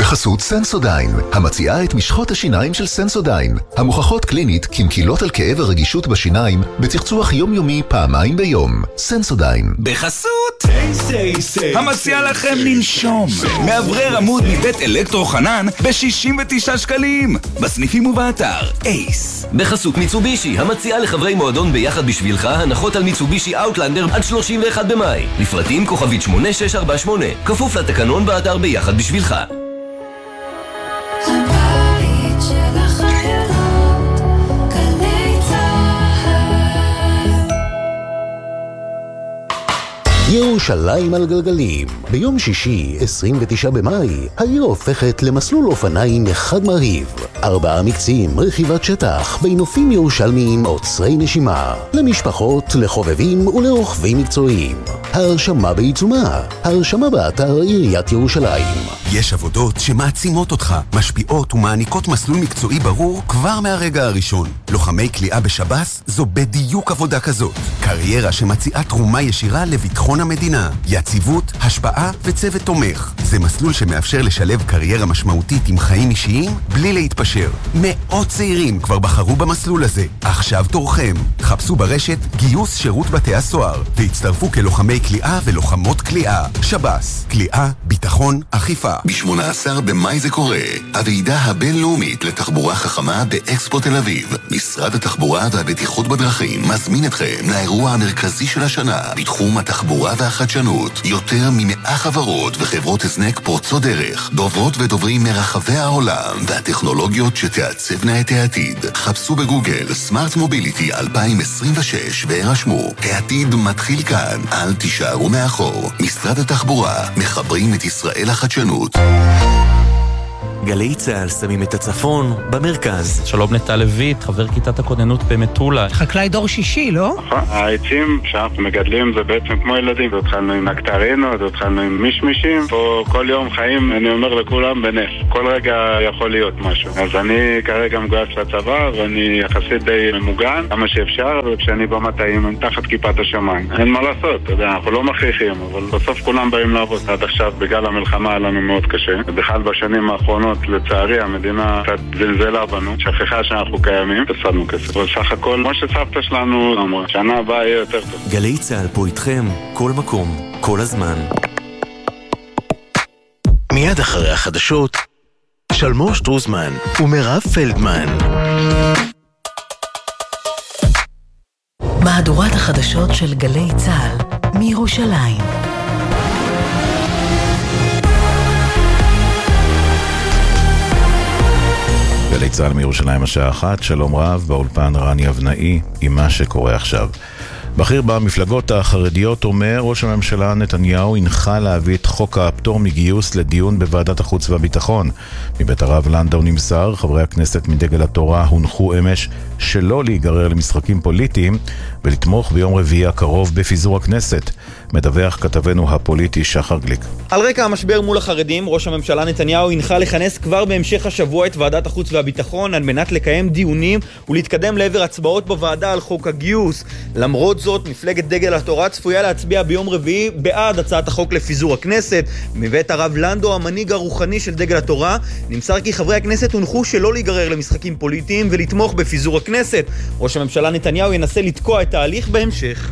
בחסות סנסודיין, המציעה את משחות השיניים של סנסודיין, המוכחות קלינית כמקילות על כאב הרגישות בשיניים, בצחצוח יומיומי פעמיים ביום. סנסודיין. בחסות המציע לכם לנשום, מאוורר עמוד מבית אלקטרו חנן ב-69 שקלים, בסניפים ובאתר אייס. בחסות מיצובישי, המציעה לחברי מועדון ביחד בשבילך הנחות על מיצובישי אאוטלנדר עד 31 במאי. לפרטים כוכבית 8648, כפוף לתקנון באתר ביחד בשבילך. הבית של החיילות, גלי צהל. ירושלים על גלגלים. ביום שישי, 29 במאי, העיר הופכת למסלול אופניים אחד מרהיב. 4 מקצים, רכיבת שטח, בנופים ירושלמיים עוצרי נשימה. למשפחות, לחובבים ולרוכבים מקצועיים. ההרשמה בעיצומה. ההרשמה באתר עיריית ירושלים. יש עבודות שמעצימות אותך, משפיעות ומעניקות מסלול מקצועי ברור כבר מהרגע הראשון. לוחמי כליאה בשב"ס זו בדיוק עבודה כזאת. קריירה שמציעה תרומה ישירה לביטחון המדינה, יציבות, השפעה וצוות תומך. זה מסלול שמאפשר לשלב קריירה משמעותית עם חיים אישיים בלי להתפשר. מאות צעירים כבר בחרו במסלול הזה. עכשיו תורכם. חפשו ברשת גיוס שירות בתי הסוהר והצטרפו כלוחמי כליאה ולוחמות כליאה. שב"ס, כליאה, ביטחון, אכיפה. ב-18 במאי זה קורה. הוועידה הבינלאומית לתחבורה חכמה באקספו תל אביב. משרד התחבורה והבטיחות בדרכים מזמין אתכם לאירוע המרכזי של השנה בתחום התחבורה והחדשנות. יותר מ100 חברות וחברות הזנק פורצות דרך, דוברות ודוברים מרחבי העולם והטכנולוגיות שתעצבנה את העתיד. חפשו בגוגל סמארט מוביליטי 2026 והרשמו. העתיד מתחיל כאן, אל תישארו מאחור. משרד התחבורה, מחברים את ישראל לחדשנות. גלי צהל שמים את הצפון במרכז. שלום נטע לויט, חבר כיתת הכוננות במטולה. חקלאי דור שישי, לא? העצים שאנחנו מגדלים זה בעצם כמו ילדים. התחלנו עם נקטרינות, התחלנו עם מישמישים. פה כל יום חיים, אני אומר לכולם, בנס. כל רגע יכול להיות משהו. אז אני כרגע מגויס לצבא, ואני יחסית די ממוגן, כמה שאפשר, וכשאני במטעים, אני תחת כיפת השמיים. אין מה לעשות, אתה יודע, אנחנו לא מכריחים, אבל בסוף כולם באים לעבוד. עד עכשיו, בגלל המלחמה, היה לנו מאוד קשה. בכלל בשנים האחרונות, לצערי, המדינה קצת זלזלה בנו, שכחה שאנחנו קיימים, הפסדנו כסף. אבל סך הכל, כמו שסבתא שלנו אמרה, שנה הבאה יהיה יותר טוב. גלי צהל פה איתכם, כל מקום, כל הזמן. מיד אחרי החדשות, שלמוש טרוזמן ומרב פלדמן. מהדורת החדשות של גלי צהל מירושלים. גלי צהל מירושלים השעה 1, שלום רב, באולפן רני אבנאי עם מה שקורה עכשיו. בכיר במפלגות החרדיות אומר, ראש הממשלה נתניהו הנחה להביא את חוק הפטור מגיוס לדיון בוועדת החוץ והביטחון. מבית הרב לנדאו נמסר, חברי הכנסת מדגל התורה הונחו אמש שלא להיגרר למשחקים פוליטיים ולתמוך ביום רביעי הקרוב בפיזור הכנסת. מדווח כתבנו הפוליטי שחר גליק. על רקע המשבר מול החרדים, ראש הממשלה נתניהו הנחה לכנס כבר בהמשך השבוע את ועדת החוץ והביטחון על מנת לקיים דיונים ולהתקדם לעבר הצבעות בוועדה על חוק הגיוס. למרות זאת, מפלגת דגל התורה צפויה להצביע ביום רביעי בעד הצעת החוק לפיזור הכנסת. מבית הרב לנדאו, המנהיג הרוחני של דגל התורה, נמסר כי חברי הכנסת הונחו שלא להיגרר למשחקים פוליטיים ולתמוך בפיזור הכנסת. ראש הממשלה נתניהו ינסה לתקוע את ההליך בהמשך.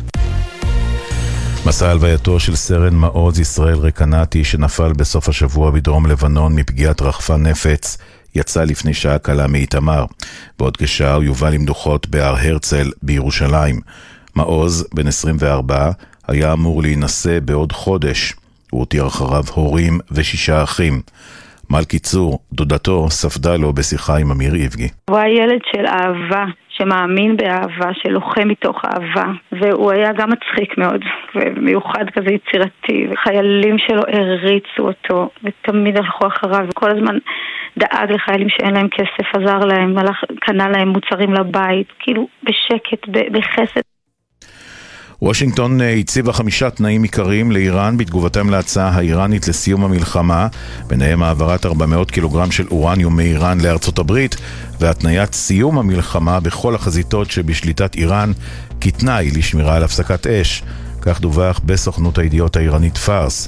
מסע הלווייתו של סרן מעוז ישראל רקנתי שנפל בסוף השבוע בדרום לבנון מפגיעת רחפן נפץ יצא לפני שעה קלה מאיתמר. בעוד כשעה הוא יובא למנוחות בהר הרצל בירושלים. מעוז, בן 24, היה אמור להינשא בעוד חודש. הוא הותיר אחריו הורים ו6 אחים. מלכי צור, דודתו, ספדה לו בשיחה עם אמיר איבגי. הוא היה ילד של אהבה, שמאמין באהבה, שלוחם מתוך אהבה, והוא היה גם מצחיק מאוד, ומיוחד כזה יצירתי, וחיילים שלו הריצו אותו, ותמיד הלכו אחריו, וכל הזמן דאג לחיילים שאין להם כסף, עזר להם, קנה להם מוצרים לבית, כאילו בשקט, בחסד. וושינגטון הציבה 5 תנאים עיקריים לאיראן בתגובתם להצעה האיראנית לסיום המלחמה, ביניהם העברת 400 קילוגרם של אורניום מאיראן לארצות הברית, והתניית סיום המלחמה בכל החזיתות שבשליטת איראן כתנאי לשמירה על הפסקת אש. כך דווח בסוכנות הידיעות האיראנית פארס.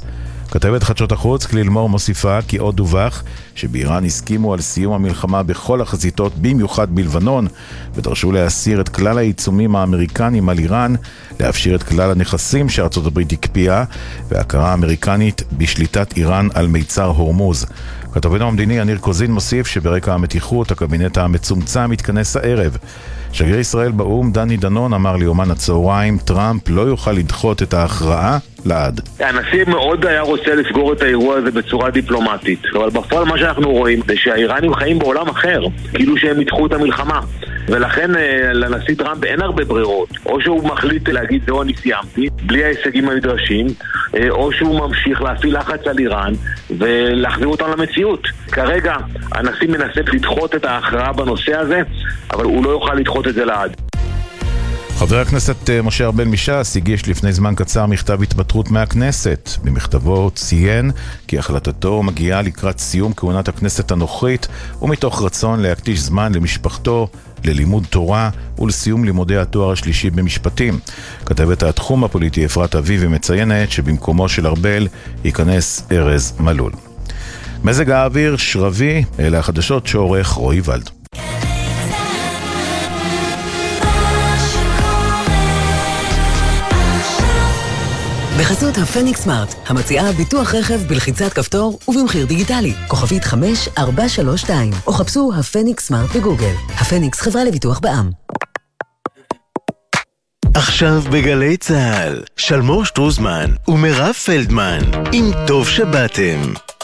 כתבת חדשות החוץ כליל מור מוסיפה כי עוד דווח שבאיראן הסכימו על סיום המלחמה בכל החזיתות, במיוחד בלבנון, ודרשו להסיר את כלל העיצומים האמריקנים על איראן, להפשיר את כלל הנכסים שארצות הברית הקפיאה, והכרה האמריקנית בשליטת איראן על מיצר הורמוז. כתבנו המדיני יניר קוזין מוסיף שברקע המתיחות הקבינט המצומצם מתכנס הערב. שגריר ישראל באום דני דנון אמר ליומן הצהריים טראמפ לא יוכל לדחות את ההכרעה לעד. הנשיא מאוד היה רוצה לסגור את האירוע הזה בצורה דיפלומטית, אבל בפועל מה שאנחנו רואים זה שהאיראנים חיים בעולם אחר, כאילו שהם ידחו את המלחמה, ולכן לנשיא טראמפ אין הרבה ברירות. או שהוא מחליט להגיד זהו אני סיימתי בלי ההישגים הנדרשים, או שהוא ממשיך להפעיל לחץ על איראן ולהחזיר אותם למציאות. כרגע הנשיא מנסה לדחות את ההכרעה בנושא הזה, אבל הוא לא יוכל לדחות את זה לעד. חבר הכנסת משה ארבל מש"ס הגיש לפני זמן קצר מכתב התפטרות מהכנסת. במכתבו ציין כי החלטתו מגיעה לקראת סיום כהונת הכנסת הנוכחית ומתוך רצון להקדיש זמן למשפחתו, ללימוד תורה ולסיום לימודי התואר השלישי במשפטים. כתבת התחום הפוליטי אפרת אביבי מציינת שבמקומו של ארבל ייכנס ארז מלול. מזג האוויר שרבי, אלה החדשות שעורך רועי ולד. בחסות הפניקס סמארט, המציעה ביטוח רכב בלחיצת כפתור ובמחיר דיגיטלי. כוכבית 5432, או חפשו הפניקס סמארט בגוגל. הפניקס חברה לביטוח בע"מ. עכשיו בגלי צהל, שלמור שטרוזמן ומרב פלדמן, עם טוב שבאתם.